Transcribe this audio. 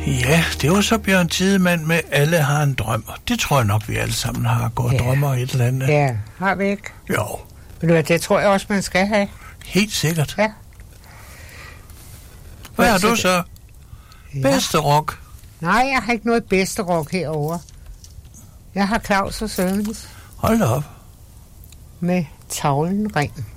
Ja, det var så Bjørn Tidemand med Alle har en drøm. Det tror jeg nok, vi alle sammen har gået drømmer et eller andet. Ja, har vi ikke? Jo. Ved du hvad, det tror jeg også, man skal have. Helt sikkert. Ja. Hvad har du så? Ja. Bedste rock? Nej, jeg har ikke noget bedste rock herovre. Jeg har Claus og Sørens Hold da op. med Tavlen Ring.